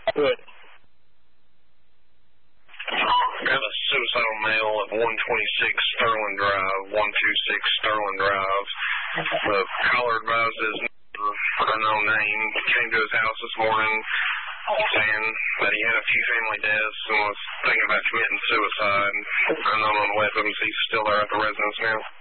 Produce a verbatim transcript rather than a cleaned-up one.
Good. Got a suicidal male at one twenty-six Sterling Drive, one twenty-six Sterling Drive. The caller advises unknown name came to his house this morning saying that he had a few family deaths and was thinking about committing suicide. Unknown weapons. He's still there at the residence now.